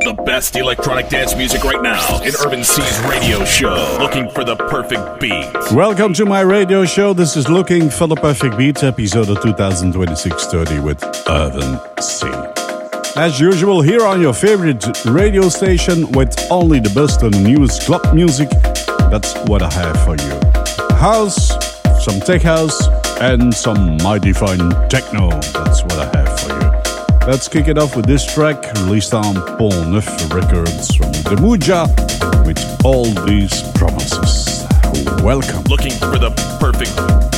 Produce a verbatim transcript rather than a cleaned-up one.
the best electronic dance music right now in Urban C's radio show, Looking for the Perfect Beat. Welcome to my radio show. This is Looking for the Perfect Beat, episode of twenty twenty-six thirty with Urban C. As usual, here on your favorite radio station with only the best and newest club music. That's what I have for you. House, some tech house, and some mighty fine techno. That's what I have for you. Let's kick it off with this track, released on Pont Neuf Records from Demuja, with All These Promises. Welcome. Looking for the perfect